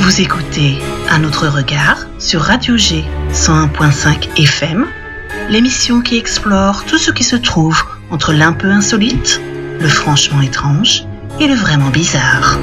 Vous écoutez Un autre regard sur Radio G 101.5 FM, l'émission qui explore tout ce qui se trouve entre l'un peu insolite, le franchement étrange et le vraiment bizarre.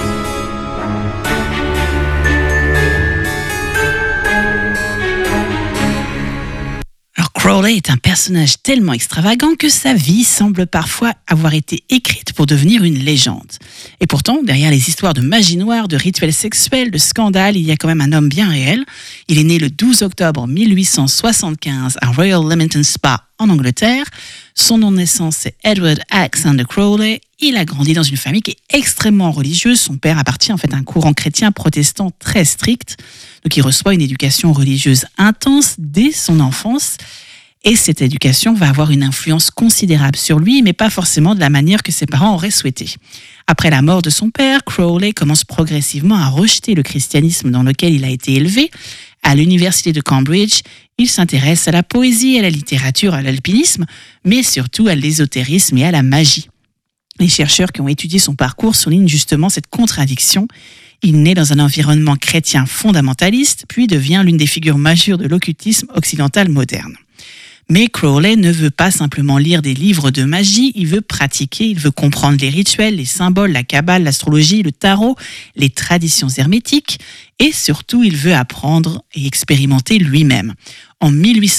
Crowley est un personnage tellement extravagant que sa vie semble parfois avoir été écrite pour devenir une légende. Et pourtant, derrière les histoires de magie noire, de rituels sexuels, de scandales, il y a quand même un homme bien réel. Il est né le 12 octobre 1875 à Royal Leamington Spa en Angleterre. Son nom de naissance est Edward Alexander Crowley. Il a grandi dans une famille qui est extrêmement religieuse. Son père appartient en fait à un courant chrétien protestant très strict. Donc il reçoit une éducation religieuse intense dès son enfance. Et cette éducation va avoir une influence considérable sur lui, mais pas forcément de la manière que ses parents auraient souhaité. Après la mort de son père, Crowley commence progressivement à rejeter le christianisme dans lequel il a été élevé. À l'université de Cambridge, il s'intéresse à la poésie, à la littérature, à l'alpinisme, mais surtout à l'ésotérisme et à la magie. Les chercheurs qui ont étudié son parcours soulignent justement cette contradiction. Il naît dans un environnement chrétien fondamentaliste, puis devient l'une des figures majeures de l'occultisme occidental moderne. Mais Crowley ne veut pas simplement lire des livres de magie, il veut pratiquer, il veut comprendre les rituels, les symboles, la kabbale, l'astrologie, le tarot, les traditions hermétiques et surtout il veut apprendre et expérimenter lui-même. En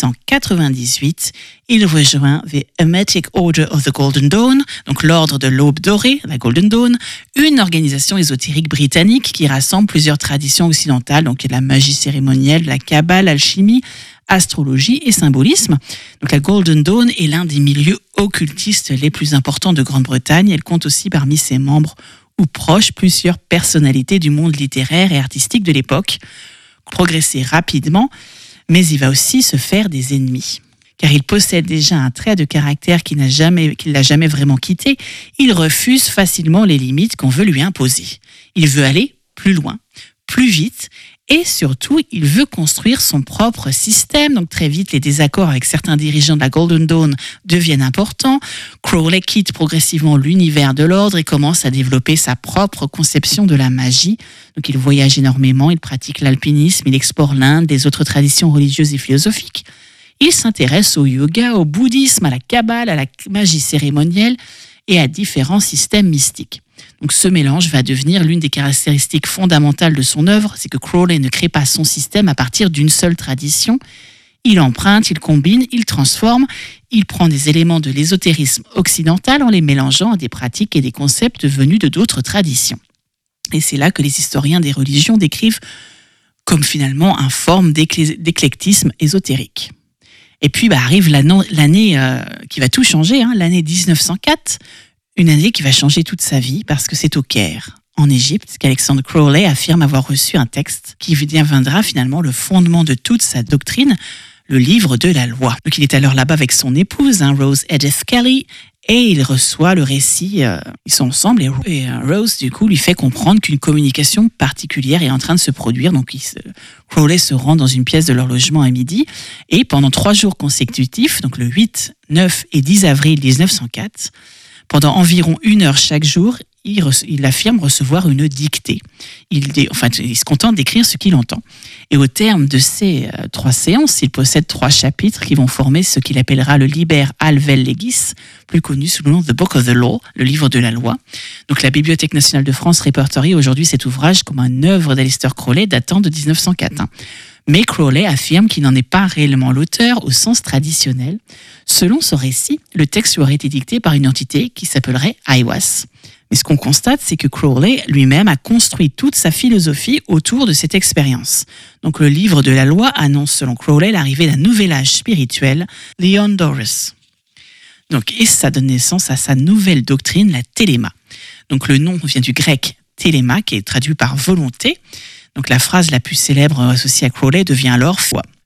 1898, il rejoint The Hermetic Order of the Golden Dawn, donc l'ordre de l'aube dorée, la Golden Dawn, une organisation ésotérique britannique qui rassemble plusieurs traditions occidentales, donc la magie cérémonielle, la kabbale, l'alchimie, astrologie et symbolisme. Donc la Golden Dawn est l'un des milieux occultistes les plus importants de Grande-Bretagne. Elle compte aussi parmi ses membres ou proches plusieurs personnalités du monde littéraire et artistique de l'époque. Progresser rapidement, mais il va aussi se faire des ennemis. Car il possède déjà un trait de caractère qu'il n'a jamais vraiment quitté. Il refuse facilement les limites qu'on veut lui imposer. Il veut aller plus loin, plus vite. Et surtout, il veut construire son propre système. Donc très vite, les désaccords avec certains dirigeants de la Golden Dawn deviennent importants. Crowley quitte progressivement l'univers de l'ordre et commence à développer sa propre conception de la magie. Donc il voyage énormément, il pratique l'alpinisme, il explore l'Inde, les autres traditions religieuses et philosophiques. Il s'intéresse au yoga, au bouddhisme, à la kabbale, à la magie cérémonielle et à différents systèmes mystiques. Donc ce mélange va devenir l'une des caractéristiques fondamentales de son œuvre, c'est que Crowley ne crée pas son système à partir d'une seule tradition. Il emprunte, il combine, il transforme, il prend des éléments de l'ésotérisme occidental en les mélangeant à des pratiques et des concepts venus de d'autres traditions. Et c'est là que les historiens des religions décrivent comme finalement une forme d'éclectisme ésotérique. Et puis arrive l'année qui va tout changer, l'année 1904, une année qui va changer toute sa vie parce que c'est au Caire, en Égypte, qu'Alexander Crowley affirme avoir reçu un texte qui deviendra finalement le fondement de toute sa doctrine, le livre de la loi. Donc il est alors là-bas avec son épouse, Rose Edith Kelly, et il reçoit le récit, ils sont ensemble, et Rose du coup lui fait comprendre qu'une communication particulière est en train de se produire. Donc Crowley se rend dans une pièce de leur logement à midi, et pendant 3 jours consécutifs, donc le 8, 9 et 10 avril 1904, pendant environ 1 heure chaque jour, il affirme recevoir une dictée. Il se contente d'écrire ce qu'il entend. Et au terme de ces 3 séances, il possède 3 chapitres qui vont former ce qu'il appellera le Liber Alvel Legis, plus connu sous le nom de The Book of the Law, le livre de la loi. Donc la Bibliothèque nationale de France répertorie aujourd'hui cet ouvrage comme une œuvre d'Aleister Crowley datant de 1904. Mais Crowley affirme qu'il n'en est pas réellement l'auteur au sens traditionnel. Selon son récit, le texte lui aurait été dicté par une entité qui s'appellerait Aiwass. Mais ce qu'on constate, c'est que Crowley lui-même a construit toute sa philosophie autour de cette expérience. Donc le livre de la loi annonce selon Crowley l'arrivée d'un nouvel âge spirituel, Leon Dorus. Donc, et ça donne naissance à sa nouvelle doctrine, la téléma. Donc le nom vient du grec téléma, qui est traduit par volonté. Donc la phrase la plus célèbre associée à Crowley devient alors foi.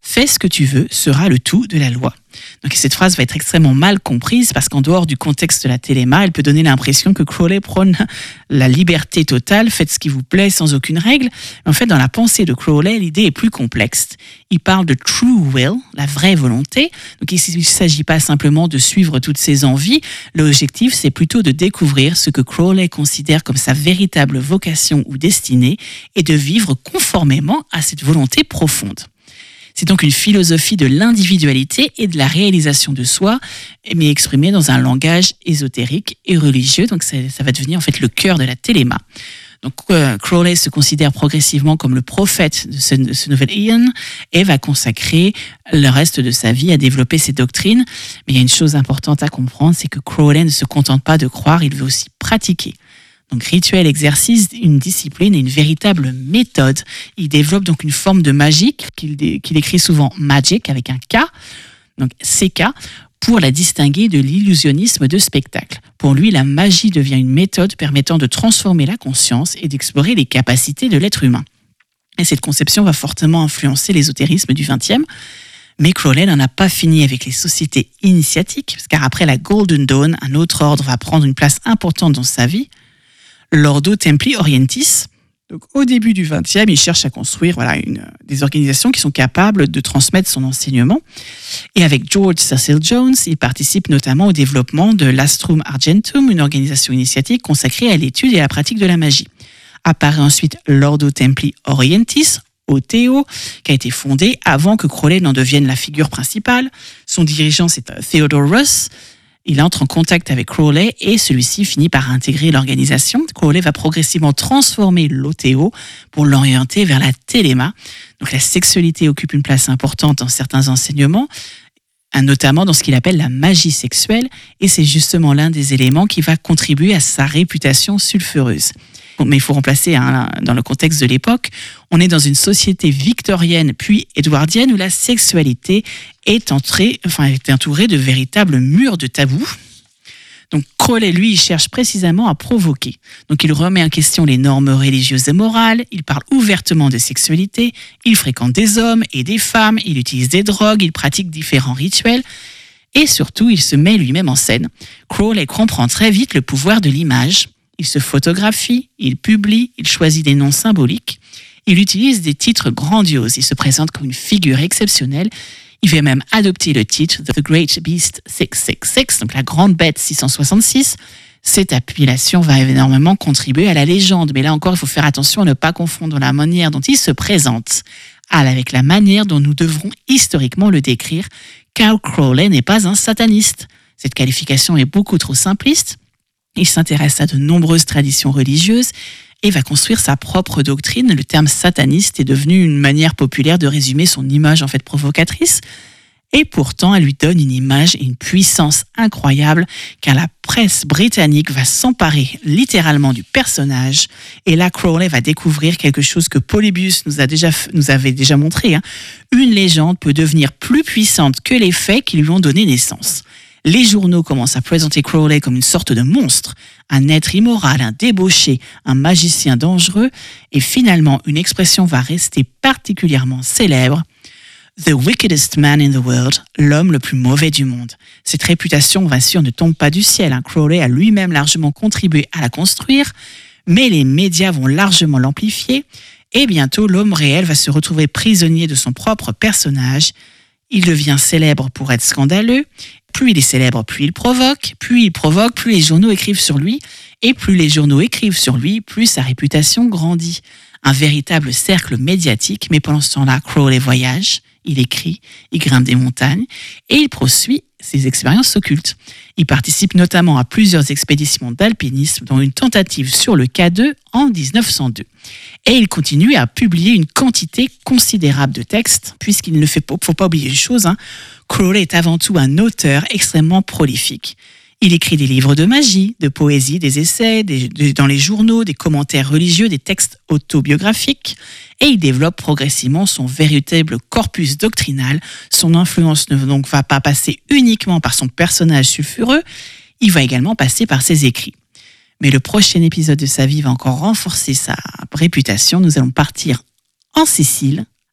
Fais ce que tu veux sera le tout de la loi. Donc cette phrase va être extrêmement mal comprise parce qu'en dehors du contexte de la téléma, elle peut donner l'impression que Crowley prône la liberté totale, faites ce qui vous plaît sans aucune règle. Mais en fait, dans la pensée de Crowley, l'idée est plus complexe. Il parle de true will, la vraie volonté. Donc il ne s'agit pas simplement de suivre toutes ses envies. L'objectif, c'est plutôt de découvrir ce que Crowley considère comme sa véritable vocation ou destinée et de vivre conformément à cette volonté profonde. C'est donc une philosophie de l'individualité et de la réalisation de soi, mais exprimée dans un langage ésotérique et religieux. Donc ça va devenir en fait le cœur de la téléma. Donc Crowley se considère progressivement comme le prophète de ce nouvel Aeon et va consacrer le reste de sa vie à développer ses doctrines. Mais il y a une chose importante à comprendre, c'est que Crowley ne se contente pas de croire, il veut aussi pratiquer. Donc rituel, exercice, une discipline et une véritable méthode. Il développe donc une forme de magie qu'il écrit souvent magic avec un K, donc CK, pour la distinguer de l'illusionnisme de spectacle. Pour lui, la magie devient une méthode permettant de transformer la conscience et d'explorer les capacités de l'être humain. Et cette conception va fortement influencer l'ésotérisme du XXe. Mais Crowley n'en a pas fini avec les sociétés initiatiques, car après la Golden Dawn, un autre ordre va prendre une place importante dans sa vie, l'Ordo Templi Orientis. Donc, au début du XXe, il cherche à construire des organisations qui sont capables de transmettre son enseignement. Et avec George Cecil Jones, il participe notamment au développement de l'Astrum Argentum, une organisation initiatique consacrée à l'étude et à la pratique de la magie. Apparaît ensuite l'Ordo Templi Orientis, OTO, qui a été fondé avant que Crowley n'en devienne la figure principale. Son dirigeant, c'est Theodore Russ. Il entre en contact avec Crowley et celui-ci finit par intégrer l'organisation. Crowley va progressivement transformer l'OTO pour l'orienter vers la téléma. Donc la sexualité occupe une place importante dans certains enseignements, notamment dans ce qu'il appelle la magie sexuelle, et c'est justement l'un des éléments qui va contribuer à sa réputation sulfureuse. Mais il faut remplacer dans le contexte de l'époque. On est dans une société victorienne puis édouardienne où la sexualité est entourée de véritables murs de tabous. Donc Crowley, lui, il cherche précisément à provoquer. Donc il remet en question les normes religieuses et morales, il parle ouvertement de sexualité, il fréquente des hommes et des femmes, il utilise des drogues, il pratique différents rituels et surtout, il se met lui-même en scène. Crowley comprend très vite le pouvoir de l'image. Il se photographie, il publie, il choisit des noms symboliques, il utilise des titres grandioses, il se présente comme une figure exceptionnelle, il va même adopter le titre The Great Beast 666, donc la grande bête 666. Cette appellation va énormément contribuer à la légende, mais là encore il faut faire attention à ne pas confondre la manière dont il se présente avec la manière dont nous devrons historiquement le décrire, car Crowley n'est pas un sataniste. Cette qualification est beaucoup trop simpliste. Il s'intéresse à de nombreuses traditions religieuses et va construire sa propre doctrine. Le terme sataniste est devenu une manière populaire de résumer son image provocatrice. Et pourtant, elle lui donne une image et une puissance incroyable car la presse britannique va s'emparer littéralement du personnage. Et là, Crowley va découvrir quelque chose que Polybius nous avait déjà montré. Une légende peut devenir plus puissante que les faits qui lui ont donné naissance. Les journaux commencent à présenter Crowley comme une sorte de monstre, un être immoral, un débauché, un magicien dangereux, et finalement, une expression va rester particulièrement célèbre. The wickedest man in the world, l'homme le plus mauvais du monde. Cette réputation, bien sûr, ne tombe pas du ciel. Crowley a lui-même largement contribué à la construire, mais les médias vont largement l'amplifier, et bientôt, l'homme réel va se retrouver prisonnier de son propre personnage. Il devient célèbre pour être scandaleux. Plus il est célèbre, plus il provoque, plus les journaux écrivent sur lui, et plus les journaux écrivent sur lui, plus sa réputation grandit. Un véritable cercle médiatique, mais pendant ce temps-là, Crowley voyage, il écrit, il grimpe des montagnes, et il poursuit ses expériences occultes. Il participe notamment à plusieurs expéditions d'alpinisme, dont une tentative sur le K2 en 1902. Et il continue à publier une quantité considérable de textes, puisqu'il ne faut pas oublier une chose, Crowley est avant tout un auteur extrêmement prolifique. Il écrit des livres de magie, de poésie, des essais, dans les journaux, des commentaires religieux, des textes autobiographiques, et il développe progressivement son véritable corpus doctrinal. Son influence ne donc va pas passer uniquement par son personnage sulfureux, il va également passer par ses écrits. Mais le prochain épisode de sa vie va encore renforcer sa réputation. Nous allons partir en Sicile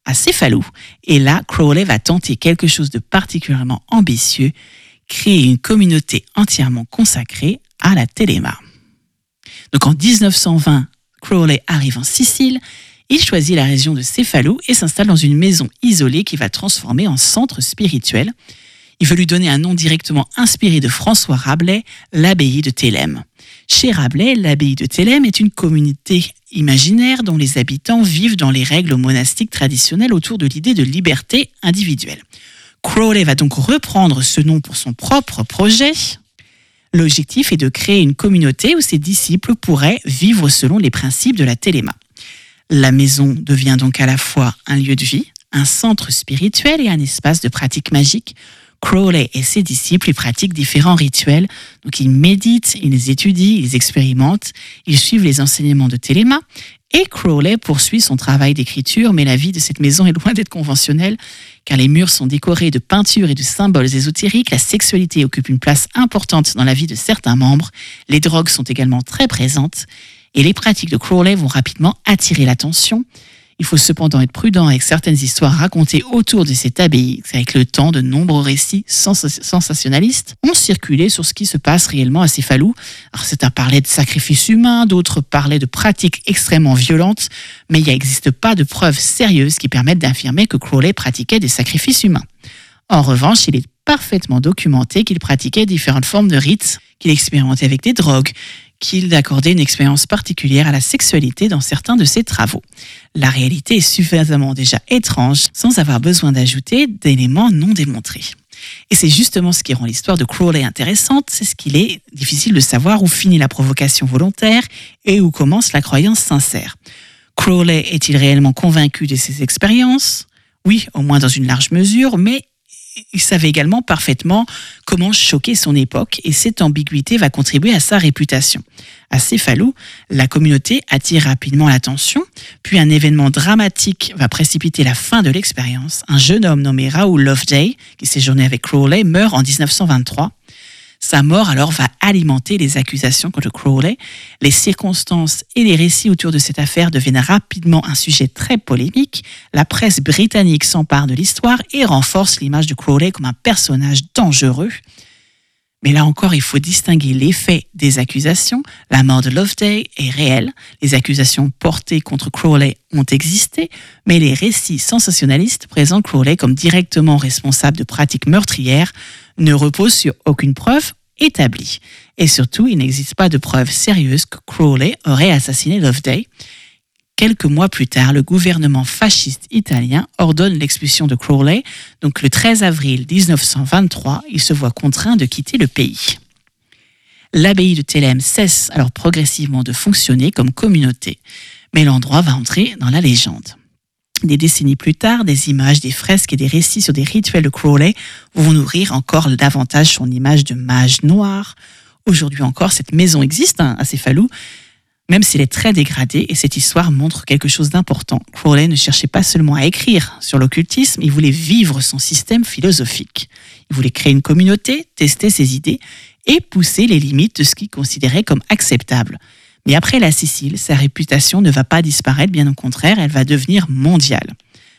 à Céphalou. Et là, Crowley va tenter quelque chose de particulièrement ambitieux, créer une communauté entièrement consacrée à la téléma. Donc en 1920, Crowley arrive en Sicile, il choisit la région de Céphalou et s'installe dans une maison isolée qu'il va transformer en centre spirituel. Il veut lui donner un nom directement inspiré de François Rabelais, l'abbaye de Thélème. Chez Rabelais, l'abbaye de Thélème est une communauté imaginaire dont les habitants vivent dans les règles monastiques traditionnelles autour de l'idée de liberté individuelle. Crowley va donc reprendre ce nom pour son propre projet. L'objectif est de créer une communauté où ses disciples pourraient vivre selon les principes de la téléma. La maison devient donc à la fois un lieu de vie, un centre spirituel et un espace de pratique magique. Crowley et ses disciples y pratiquent différents rituels. Donc ils méditent, ils les étudient, ils expérimentent, ils suivent les enseignements de téléma. Et Crowley poursuit son travail d'écriture, mais la vie de cette maison est loin d'être conventionnelle, car les murs sont décorés de peintures et de symboles ésotériques, la sexualité occupe une place importante dans la vie de certains membres, les drogues sont également très présentes, et les pratiques de Crowley vont rapidement attirer l'attention. Il faut cependant être prudent avec certaines histoires racontées autour de cette abbaye. Avec le temps, de nombreux récits sensationnalistes ont circulé sur ce qui se passe réellement à Céphalou. Alors certains parlaient de sacrifices humains, d'autres parlaient de pratiques extrêmement violentes, mais il n'existe pas de preuves sérieuses qui permettent d'affirmer que Crowley pratiquait des sacrifices humains. En revanche, il est parfaitement documenté qu'il pratiquait différentes formes de rites, qu'il expérimentait avec des drogues, qu'il accordait une expérience particulière à la sexualité dans certains de ses travaux. La réalité est suffisamment déjà étrange sans avoir besoin d'ajouter d'éléments non démontrés. Et c'est justement ce qui rend l'histoire de Crowley intéressante, c'est ce qu'il est difficile de savoir où finit la provocation volontaire et où commence la croyance sincère. Crowley est-il réellement convaincu de ses expériences ? Oui, au moins dans une large mesure, mais il savait également parfaitement comment choquer son époque et cette ambiguïté va contribuer à sa réputation. À Céphalou, la communauté attire rapidement l'attention, puis un événement dramatique va précipiter la fin de l'expérience. Un jeune homme nommé Raoul Loveday, qui séjournait avec Crowley, meurt en 1923. Sa mort alors va alimenter les accusations contre Crowley. Les circonstances et les récits autour de cette affaire deviennent rapidement un sujet très polémique. La presse britannique s'empare de l'histoire et renforce l'image de Crowley comme un personnage dangereux. Mais là encore, il faut distinguer les faits des accusations. La mort de Loveday est réelle. Les accusations portées contre Crowley ont existé, mais les récits sensationnalistes présentent Crowley comme directement responsable de pratiques meurtrières ne reposent sur aucune preuve établie. Et surtout, il n'existe pas de preuve sérieuse que Crowley aurait assassiné Loveday. Quelques mois plus tard, le gouvernement fasciste italien ordonne l'expulsion de Crowley. Donc le 13 avril 1923, il se voit contraint de quitter le pays. L'abbaye de Thélème cesse alors progressivement de fonctionner comme communauté, mais l'endroit va entrer dans la légende. Des décennies plus tard, des images, des fresques et des récits sur des rituels de Crowley vont nourrir encore davantage son image de mage noir. Aujourd'hui encore, cette maison existe à Céphalou, même s'il est très dégradé, et cette histoire montre quelque chose d'important. Crowley ne cherchait pas seulement à écrire sur l'occultisme, il voulait vivre son système philosophique. Il voulait créer une communauté, tester ses idées et pousser les limites de ce qu'il considérait comme acceptable. Mais après la Sicile, sa réputation ne va pas disparaître, bien au contraire, elle va devenir mondiale.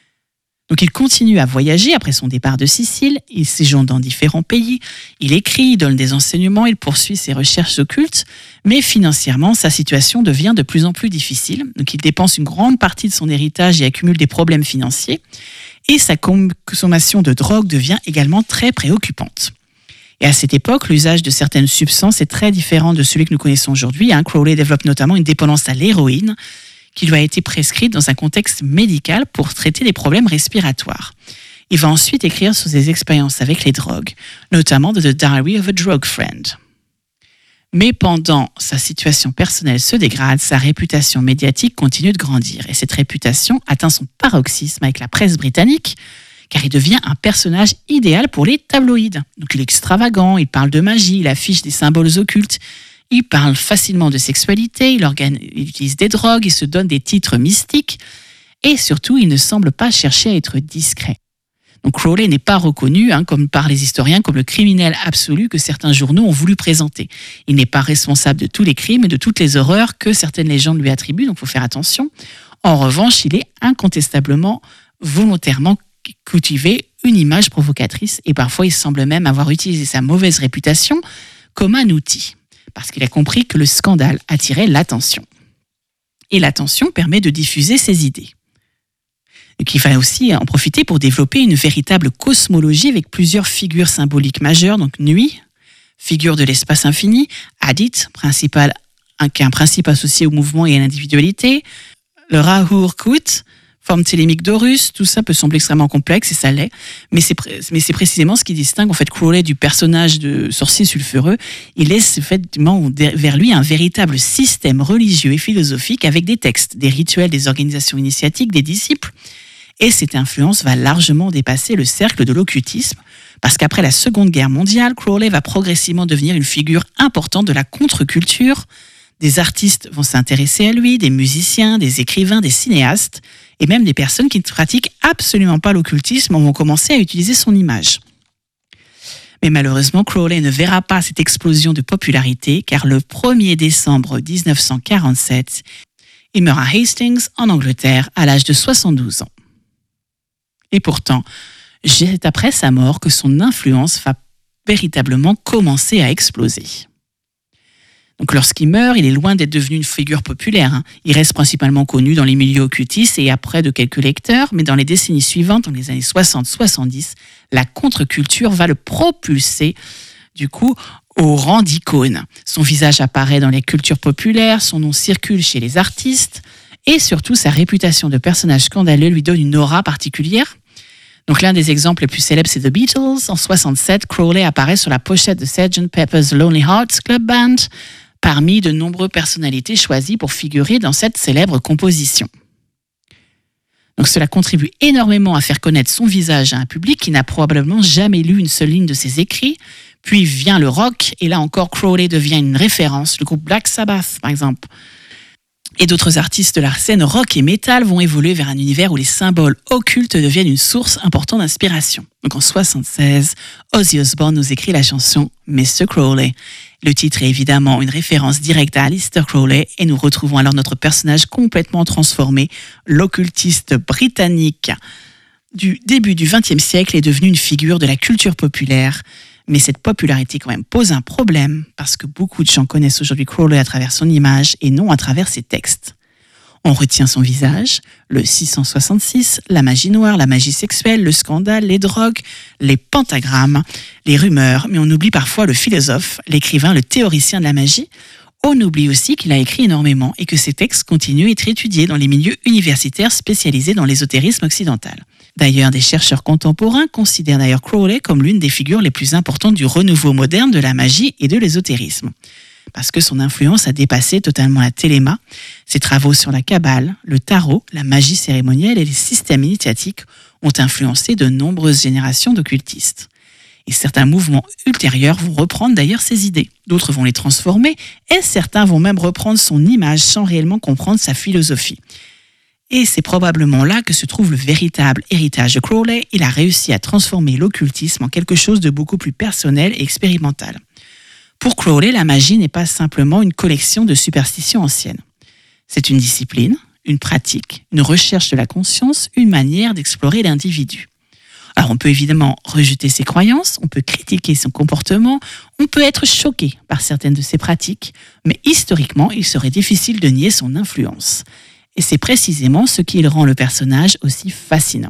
Donc il continue à voyager après son départ de Sicile, il séjourne dans différents pays, il écrit, il donne des enseignements, il poursuit ses recherches occultes, mais financièrement, sa situation devient de plus en plus difficile. Donc il dépense une grande partie de son héritage et accumule des problèmes financiers, et sa consommation de drogue devient également très préoccupante. Et à cette époque, l'usage de certaines substances est très différent de celui que nous connaissons aujourd'hui. Crowley développe notamment une dépendance à l'héroïne qui lui a été prescrite dans un contexte médical pour traiter des problèmes respiratoires. Il va ensuite écrire sur ses expériences avec les drogues, notamment de The Diary of a Drug Friend. Mais pendant sa situation personnelle se dégrade, sa réputation médiatique continue de grandir. Et cette réputation atteint son paroxysme avec la presse britannique, car il devient un personnage idéal pour les tabloïds. Donc il est extravagant, il parle de magie, il affiche des symboles occultes, il parle facilement de sexualité, il utilise des drogues, il se donne des titres mystiques, et surtout, il ne semble pas chercher à être discret. Donc Crowley n'est pas reconnu, comme par les historiens, comme le criminel absolu que certains journaux ont voulu présenter. Il n'est pas responsable de tous les crimes et de toutes les horreurs que certaines légendes lui attribuent, donc il faut faire attention. En revanche, il est incontestablement volontairement cultivé une image provocatrice et parfois il semble même avoir utilisé sa mauvaise réputation comme un outil, parce qu'il a compris que le scandale attirait l'attention. Et l'attention permet de diffuser ses idées. Donc il va aussi en profiter pour développer une véritable cosmologie avec plusieurs figures symboliques majeures, donc nuit, figure de l'espace infini, Adit, qui est un principe associé au mouvement et à l'individualité, le Rahu-Urkut, forme télémique d'Horus, tout ça peut sembler extrêmement complexe, et ça l'est, mais c'est précisément ce qui distingue en fait Crowley du personnage de sorcier sulfureux. Il laisse effectivement vers lui un véritable système religieux et philosophique avec des textes, des rituels, des organisations initiatiques, des disciples, et cette influence va largement dépasser le cercle de l'occultisme, parce qu'après la Seconde Guerre mondiale, Crowley va progressivement devenir une figure importante de la contre-culture. Des artistes vont s'intéresser à lui, des musiciens, des écrivains, des cinéastes, et même des personnes qui ne pratiquent absolument pas l'occultisme vont commencer à utiliser son image. Mais malheureusement, Crowley ne verra pas cette explosion de popularité, car le 1er décembre 1947, il meurt à Hastings, en Angleterre, à l'âge de 72 ans. Et pourtant, c'est après sa mort que son influence va véritablement commencer à exploser. Donc lorsqu'il meurt, il est loin d'être devenu une figure populaire. Il reste principalement connu dans les milieux occultistes et auprès de quelques lecteurs, mais dans les décennies suivantes, dans les années 60-70, la contre-culture va le propulser du coup au rang d'icône. Son visage apparaît dans les cultures populaires, son nom circule chez les artistes et surtout sa réputation de personnage scandaleux lui donne une aura particulière. Donc l'un des exemples les plus célèbres, c'est The Beatles. En 1967, Crowley apparaît sur la pochette de Sgt. Pepper's Lonely Hearts Club Band, parmi de nombreuses personnalités choisies pour figurer dans cette célèbre composition. Donc cela contribue énormément à faire connaître son visage à un public qui n'a probablement jamais lu une seule ligne de ses écrits. Puis vient le rock, et là encore Crowley devient une référence. Le groupe Black Sabbath, par exemple, et d'autres artistes de la scène rock et metal vont évoluer vers un univers où les symboles occultes deviennent une source importante d'inspiration. Donc en 1976, Ozzy Osbourne nous écrit la chanson Mr. Crowley. Le titre est évidemment une référence directe à Aleister Crowley et nous retrouvons alors notre personnage complètement transformé. L'occultiste britannique du début du XXe siècle est devenu une figure de la culture populaire. Mais cette popularité quand même pose un problème parce que beaucoup de gens connaissent aujourd'hui Crowley à travers son image et non à travers ses textes. On retient son visage, le 666, la magie noire, la magie sexuelle, le scandale, les drogues, les pentagrammes, les rumeurs, mais on oublie parfois le philosophe, l'écrivain, le théoricien de la magie. On oublie aussi qu'il a écrit énormément et que ses textes continuent à être étudiés dans les milieux universitaires spécialisés dans l'ésotérisme occidental. D'ailleurs, des chercheurs contemporains considèrent d'ailleurs Crowley comme l'une des figures les plus importantes du renouveau moderne de la magie et de l'ésotérisme. Parce que son influence a dépassé totalement la téléma. Ses travaux sur la Kabbale, le tarot, la magie cérémonielle et les systèmes initiatiques ont influencé de nombreuses générations d'occultistes. Et certains mouvements ultérieurs vont reprendre d'ailleurs ses idées. D'autres vont les transformer et certains vont même reprendre son image sans réellement comprendre sa philosophie. Et c'est probablement là que se trouve le véritable héritage de Crowley. Il a réussi à transformer l'occultisme en quelque chose de beaucoup plus personnel et expérimental. Pour Crowley, la magie n'est pas simplement une collection de superstitions anciennes. C'est une discipline, une pratique, une recherche de la conscience, une manière d'explorer l'individu. Alors on peut évidemment rejeter ses croyances, on peut critiquer son comportement, on peut être choqué par certaines de ses pratiques, mais historiquement, il serait difficile de nier son influence. Et c'est précisément ce qui rend le personnage aussi fascinant.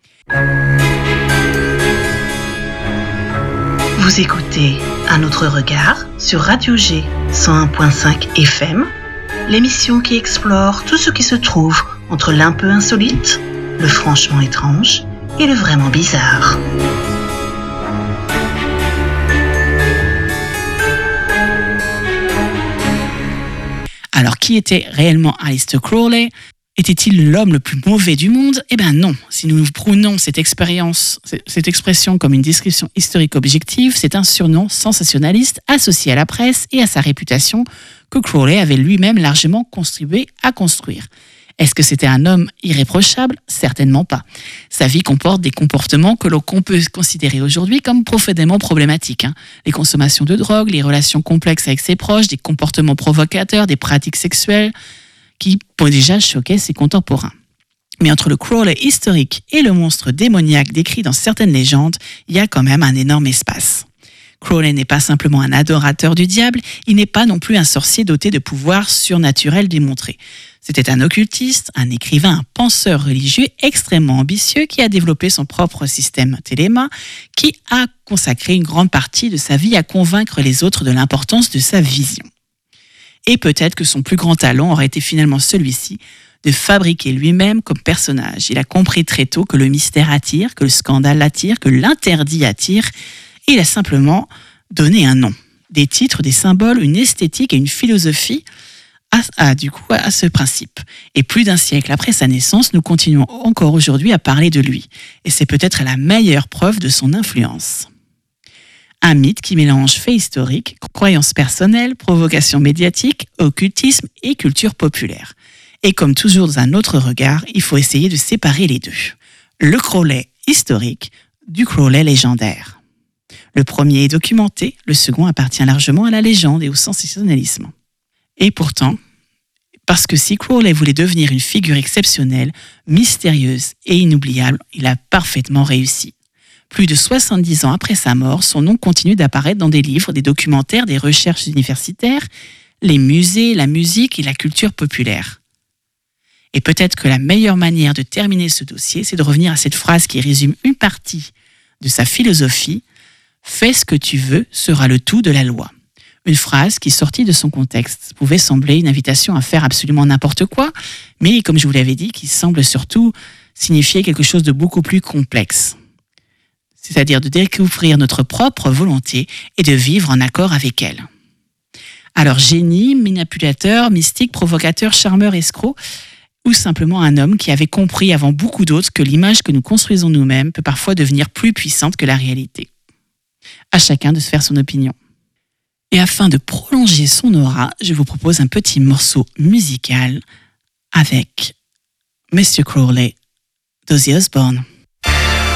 Vous écoutez Un autre regard sur Radio G 101.5 FM, l'émission qui explore tout ce qui se trouve entre l'un peu insolite, le franchement étrange et le vraiment bizarre. Alors, qui était réellement Aleister Crowley ? Était-il l'homme le plus mauvais du monde ? Eh bien non. Si nous prenons cette expression comme une description historique objective, c'est un surnom sensationnaliste associé à la presse et à sa réputation que Crowley avait lui-même largement contribué à construire. Est-ce que c'était un homme irréprochable ? Certainement pas. Sa vie comporte des comportements qu'on peut considérer aujourd'hui comme profondément problématiques. Les consommations de drogue, les relations complexes avec ses proches, des comportements provocateurs, des pratiques sexuelles qui déjà choquaient ses contemporains. Mais entre le Crowley historique et le monstre démoniaque décrit dans certaines légendes, il y a quand même un énorme espace. Crowley n'est pas simplement un adorateur du diable, il n'est pas non plus un sorcier doté de pouvoirs surnaturels démontrés. C'était un occultiste, un écrivain, un penseur religieux extrêmement ambitieux qui a développé son propre système Thelema, qui a consacré une grande partie de sa vie à convaincre les autres de l'importance de sa vision. Et peut-être que son plus grand talent aurait été finalement celui-ci, de fabriquer lui-même comme personnage. Il a compris très tôt que le mystère attire, que le scandale attire, que l'interdit attire, et il a simplement donné un nom, des titres, des symboles, une esthétique et une philosophie à ce principe. Et plus d'un siècle après sa naissance, nous continuons encore aujourd'hui à parler de lui. Et c'est peut-être la meilleure preuve de son influence. Un mythe qui mélange faits historiques, croyances personnelles, provocations médiatiques, occultisme et culture populaire. Et comme toujours dans un autre regard, il faut essayer de séparer les deux. Le Crowley historique du Crowley légendaire. Le premier est documenté, le second appartient largement à la légende et au sensationnalisme. Et pourtant, parce que si Crowley voulait devenir une figure exceptionnelle, mystérieuse et inoubliable, il a parfaitement réussi. Plus de 70 ans après sa mort, son nom continue d'apparaître dans des livres, des documentaires, des recherches universitaires, les musées, la musique et la culture populaire. Et peut-être que la meilleure manière de terminer ce dossier, c'est de revenir à cette phrase qui résume une partie de sa philosophie « Fais ce que tu veux sera le tout de la loi ». Une phrase qui, sortie de son contexte, pouvait sembler une invitation à faire absolument n'importe quoi, mais comme je vous l'avais dit, qui semble surtout signifier quelque chose de beaucoup plus complexe. C'est-à-dire de découvrir notre propre volonté et de vivre en accord avec elle. Alors génie, manipulateur, mystique, provocateur, charmeur, escroc, ou simplement un homme qui avait compris avant beaucoup d'autres que l'image que nous construisons nous-mêmes peut parfois devenir plus puissante que la réalité. À chacun de se faire son opinion. Et afin de prolonger son aura, je vous propose un petit morceau musical avec Mr. Crowley d'Ozzy Osbourne.